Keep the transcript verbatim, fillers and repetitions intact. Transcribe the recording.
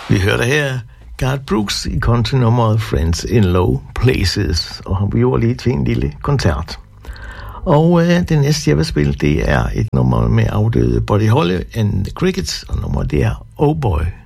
Vi hørte her Garth Brooks i countrynummeret Friends in Low Places, og vi gjorde lige til en lille koncert. Og øh, det næste, jeg vil spille, det er et nummer med afdøde Buddy Holly and the Crickets, og nummeret det er Oh Boy.